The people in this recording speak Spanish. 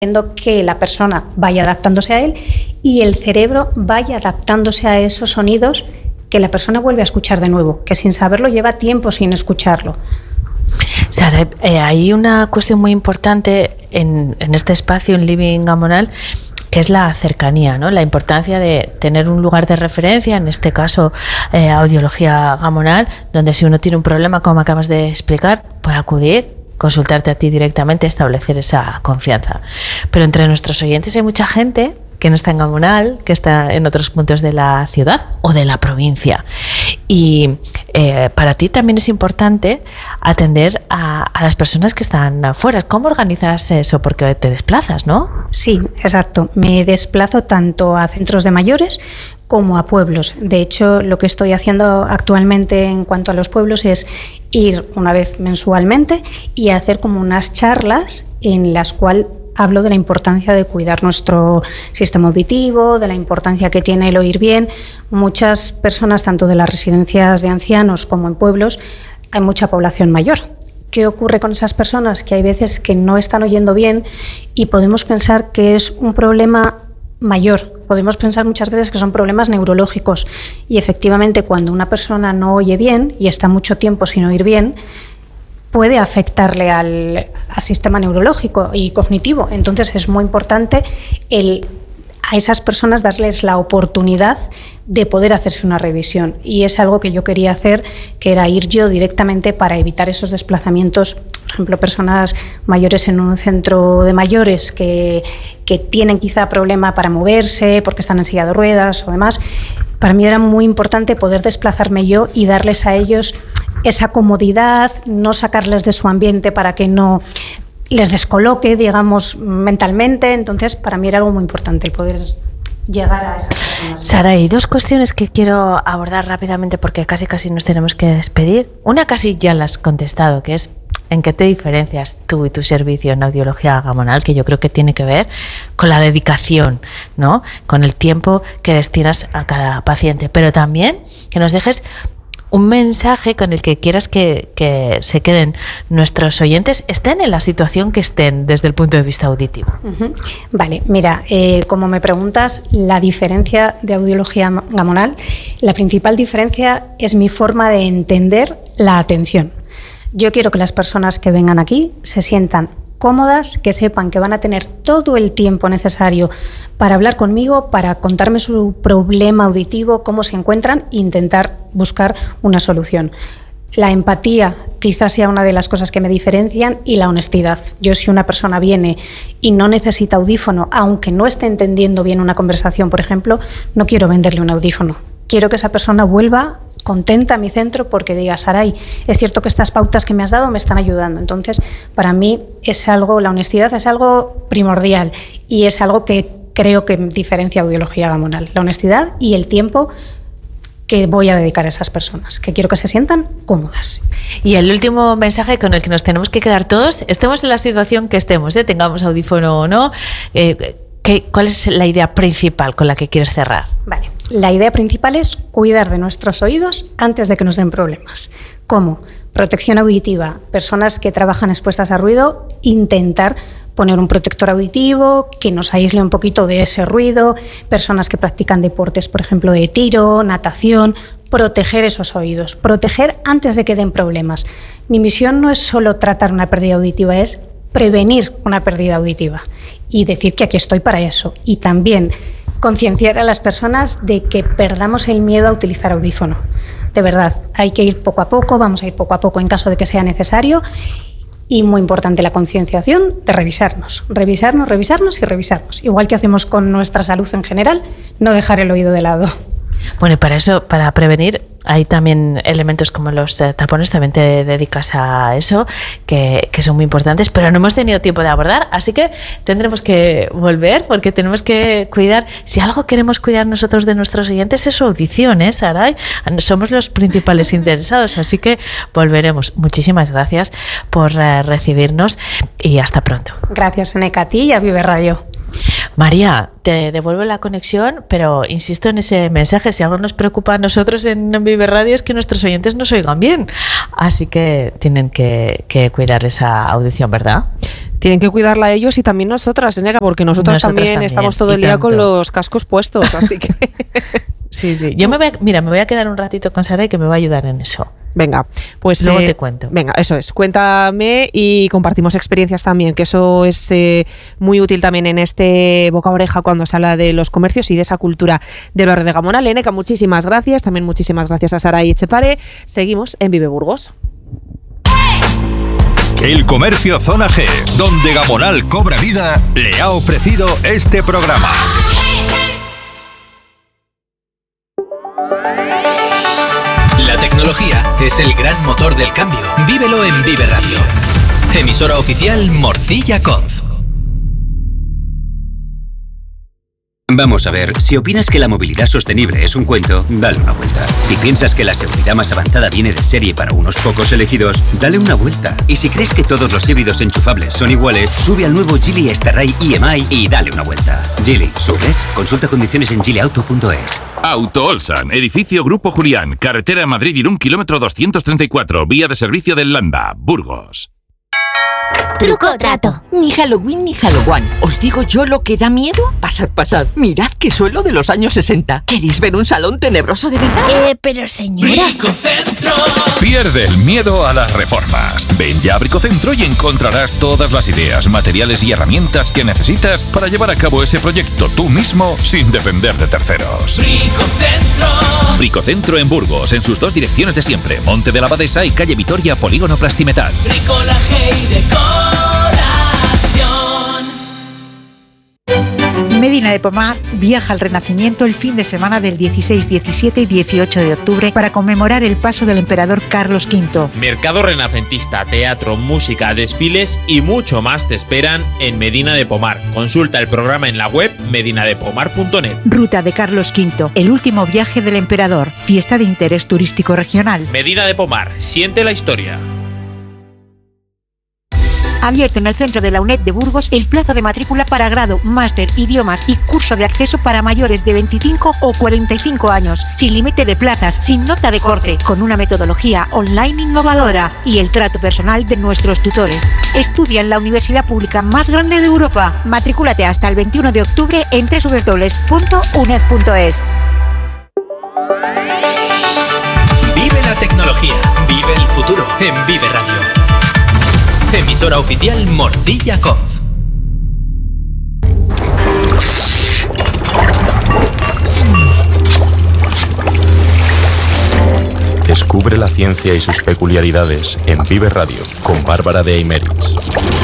haciendo que la persona vaya adaptándose a él y el cerebro vaya adaptándose a esos sonidos que la persona vuelve a escuchar de nuevo, que sin saberlo lleva tiempo sin escucharlo. Sara, hay una cuestión muy importante en este espacio, en Living Gamonal, que es la cercanía, ¿no? La importancia de tener un lugar de referencia, en este caso Audiología Gamonal, donde si uno tiene un problema, como acabas de explicar, puede acudir, consultarte a ti directamente, establecer esa confianza. Pero entre nuestros oyentes hay mucha gente que no está en Gamonal, que está en otros puntos de la ciudad o de la provincia. Y para ti también es importante atender a las personas que están afuera. ¿Cómo organizas eso? Porque te desplazas, ¿no? Sí, exacto. Me desplazo tanto a centros de mayores como a pueblos. De hecho, lo que estoy haciendo actualmente en cuanto a los pueblos es ir una vez mensualmente y hacer como unas charlas en las cuales hablo de la importancia de cuidar nuestro sistema auditivo, de la importancia que tiene el oír bien. Muchas personas, tanto de las residencias de ancianos como en pueblos, hay mucha población mayor. ¿Qué ocurre con esas personas? Que hay veces que no están oyendo bien y podemos pensar que es un problema mayor. Podemos pensar muchas veces que son problemas neurológicos y efectivamente cuando una persona no oye bien y está mucho tiempo sin oír bien, puede afectarle al sistema neurológico y cognitivo. Entonces es muy importante a esas personas darles la oportunidad de poder hacerse una revisión. Y es algo que yo quería hacer, que era ir yo directamente para evitar esos desplazamientos. Por ejemplo, personas mayores en un centro de mayores que tienen quizá problema para moverse porque están en silla de ruedas o demás. Para mí era muy importante poder desplazarme yo y darles a ellos esa comodidad, no sacarles de su ambiente para que no les descoloque, digamos, mentalmente. Entonces, para mí era algo muy importante el poder llegar a esas personas. Sara, hay dos cuestiones que quiero abordar rápidamente porque casi nos tenemos que despedir. Una casi ya la has contestado, que es ¿en qué te diferencias tú y tu servicio en Audiología Gamonal? Que yo creo que tiene que ver con la dedicación, ¿no? Con el tiempo que destinas a cada paciente, pero también que nos dejes un mensaje con el que quieras que se queden nuestros oyentes, estén en la situación que estén desde el punto de vista auditivo. Uh-huh. Vale, mira, como me preguntas, la diferencia de Audiología Gamonal, la principal diferencia es mi forma de entender la atención. Yo quiero que las personas que vengan aquí se sientan cómodas, que sepan que van a tener todo el tiempo necesario para hablar conmigo, para contarme su problema auditivo, cómo se encuentran e intentar buscar una solución. La empatía quizás sea una de las cosas que me diferencian y la honestidad. Yo, si una persona viene y no necesita audífono, aunque no esté entendiendo bien una conversación, por ejemplo, no quiero venderle un audífono. Quiero que esa persona vuelva contenta a mi centro porque diga, Saray, es cierto que estas pautas que me has dado me están ayudando. Entonces, para mí es algo, la honestidad es algo primordial y es algo que creo que diferencia Audiología Gamonal. La honestidad y el tiempo que voy a dedicar a esas personas, que quiero que se sientan cómodas. Y el último mensaje con el que nos tenemos que quedar todos, estemos en la situación que estemos, tengamos audífono o no, ¿cuál es la idea principal con la que quieres cerrar? Vale. La idea principal es cuidar de nuestros oídos antes de que nos den problemas. ¿Cómo? Protección auditiva. Personas que trabajan expuestas a ruido, intentar poner un protector auditivo que nos aísle un poquito de ese ruido. Personas que practican deportes, por ejemplo, de tiro, natación, proteger esos oídos. Proteger antes de que den problemas. Mi misión no es solo tratar una pérdida auditiva, es prevenir una pérdida auditiva y decir que aquí estoy para eso. Y también concienciar a las personas de que perdamos el miedo a utilizar audífono. De verdad, hay que ir poco a poco, vamos a ir poco a poco en caso de que sea necesario. Y muy importante la concienciación de revisarnos, revisarnos. Igual que hacemos con nuestra salud en general, no dejar el oído de lado. Bueno, y para eso, para prevenir, hay también elementos como los tapones, también te dedicas a eso, que son muy importantes, pero no hemos tenido tiempo de abordar, así que tendremos que volver porque tenemos que cuidar, si algo queremos cuidar nosotros de nuestros oyentes es su audición, Saray, somos los principales interesados, así que volveremos. Muchísimas gracias por recibirnos y hasta pronto. Gracias, Eneca, a ti y a Vive Radio. María, te devuelvo la conexión, pero insisto en ese mensaje. Si algo nos preocupa a nosotros en Vive Radio es que nuestros oyentes nos oigan bien. Así que tienen que cuidar esa audición, ¿verdad? Tienen que cuidarla ellos y también nosotras, Nega, porque nosotros también estamos todo el día con los cascos puestos, así que... Sí. Yo me voy a quedar un ratito con Sara y que me va a ayudar en eso. Venga, pues luego te cuento. Venga, eso es. Cuéntame y compartimos experiencias también, que eso es muy útil también en este boca a oreja cuando se habla de los comercios y de esa cultura del barrio de Gamonal. Eneca, muchísimas gracias. También muchísimas gracias a Sara y Etxepare. Seguimos en Vive Burgos. El Comercio Zona G, donde Gamonal cobra vida, le ha ofrecido este programa. La tecnología es el gran motor del cambio. Vívelo en Vive Radio. Emisora oficial Morcilla Conz. Vamos a ver, si opinas que la movilidad sostenible es un cuento, dale una vuelta. Si piensas que la seguridad más avanzada viene de serie para unos pocos elegidos, dale una vuelta. Y si crees que todos los híbridos enchufables son iguales, sube al nuevo Geely Starray EMI y dale una vuelta. Geely, ¿subes? Consulta condiciones en geelyauto.es. Auto Olsan, edificio Grupo Julián, carretera Madrid-Irún, kilómetro 234, vía de servicio del Landa, Burgos. Truco o trato. Ni Halloween ni Halloween. ¿Os digo yo lo que da miedo? Pasad. Mirad qué suelo de los años 60. ¿Queréis ver un salón tenebroso de verdad? Pero señora... Bricocentro. Pierde el miedo a las reformas. Ven ya a Bricocentro y encontrarás todas las ideas, materiales y herramientas que necesitas para llevar a cabo ese proyecto tú mismo sin depender de terceros. Bricocentro. Bricocentro en Burgos, en sus 2 direcciones de siempre, Monte de la Abadesa y calle Vitoria, Polígono Plastimetal. Bricolaje y decoración. Medina de Pomar viaja al Renacimiento el fin de semana del 16, 17 y 18 de octubre para conmemorar el paso del emperador Carlos V. Mercado renacentista, teatro, música, desfiles y mucho más te esperan en Medina de Pomar. Consulta el programa en la web medinadepomar.net. Ruta de Carlos V, el último viaje del emperador, fiesta de interés turístico regional. Medina de Pomar, siente la historia. Abierto en el centro de la UNED de Burgos el plazo de matrícula para grado, máster, idiomas y curso de acceso para mayores de 25 o 45 años, sin límite de plazas, sin nota de corte, con una metodología online innovadora y el trato personal de nuestros tutores. Estudia en la universidad pública más grande de Europa. Matricúlate hasta el 21 de octubre en www.uned.es. Vive la tecnología, vive el futuro en Vive Radio. Emisora oficial Morcilla Conz. Descubre la ciencia y sus peculiaridades en Vive Radio con Bárbara de Aymerich.